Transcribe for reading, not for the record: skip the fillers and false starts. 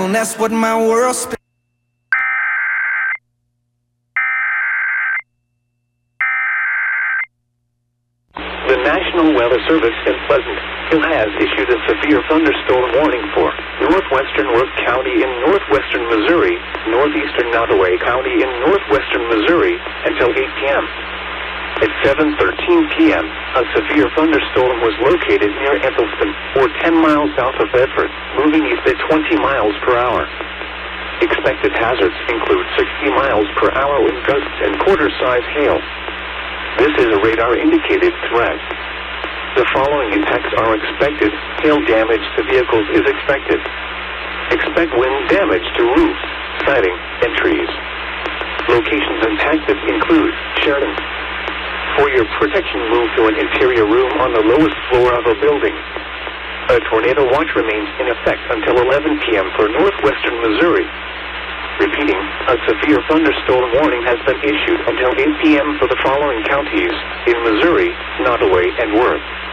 and that's what my world's been. The National Weather Service in Pleasant Hill has issued a severe thunderstorm warning for northwestern Worth County in northwestern Missouri, northeastern Nottoway County in northwestern Missouri until 8 p.m. At 7:13 p.m., a severe thunderstorm was located near Ethelston, or 10 miles south of Bedford, moving east at 20 miles per hour. Expected hazards include 60 miles per hour wind gusts and quarter-size hail. This is a radar-indicated threat. The following impacts are expected. Hail damage to vehicles is expected. Expect wind damage to roofs, siding, and trees. Locations impacted include Sheridan. For your protection, move to an interior room on the lowest floor of a building. A tornado watch remains in effect until 11 p.m. for northwestern Missouri. Repeating, a severe thunderstorm warning has been issued until 8 p.m. for the following counties in Missouri, Nottoway, and Worth.